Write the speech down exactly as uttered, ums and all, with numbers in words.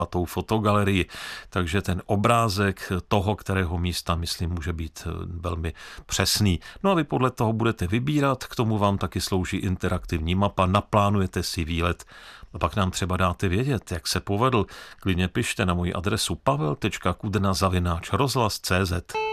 a tou fotogalerii, takže ten obrázek toho, kterého místa, myslím, může být velmi přesný. No a vy podle toho budete vybírat, k tomu vám taky slouží interaktivní mapa, naplánujete si výlet a pak nám třeba dáte vědět, jak se povedl. Klidně pište na moji adresu pavel tečka kudna zavináč rozhlas tečka cé zet.